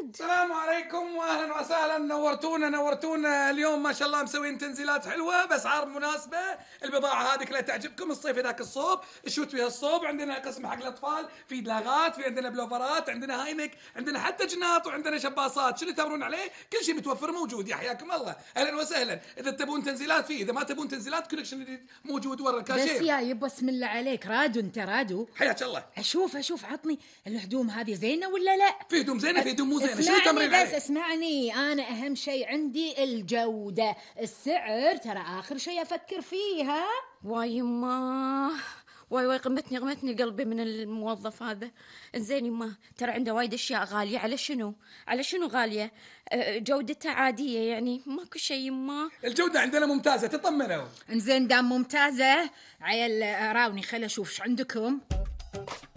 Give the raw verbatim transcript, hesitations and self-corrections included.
السلام عليكم واهلا وسهلا، نورتونا نورتونا. اليوم ما شاء الله مسوين تنزيلات حلوه باسعار مناسبه. البضاعه هذه كلها تعجبكم. الصيف ذاك الصوب الشوت فيها الصوب. عندنا قسم حق الاطفال، في دلاغات، في عندنا بلوفرات، عندنا هاينك، عندنا حتى جناط، وعندنا شباصات. شنو تمرون عليه؟ كل شيء متوفر موجود. يا حياكم الله، اهلا وسهلا. اذا تبون تنزيلات في، اذا ما تبون تنزيلات كولكشن جديد موجود ورا الكاشير. بس يا يبا بسم الله عليك، رادو انت رادو. حياك الله. اشوف اشوف عطني الهدوم هذه زينه ولا لا؟ في هدوم زينه، في هدوم مو زينه. شنو اسمعني تمرين بس عليه؟ اسمعني، انا اهم شيء عندي الجوده. السعر ترى اخر شيء افكر فيها. واي يما، واي واي غمتني غمتني قلبي من الموظف هذا. زين يما، ترى عنده وايد اشياء غاليه. على شنو على شنو غاليه؟ أه، جودتها عاديه يعني ماكو شيء يما. الجوده عندنا ممتازه، تطمنوا. انزين دام ممتازه عيل راوني، خل اشوف ايش عندكم.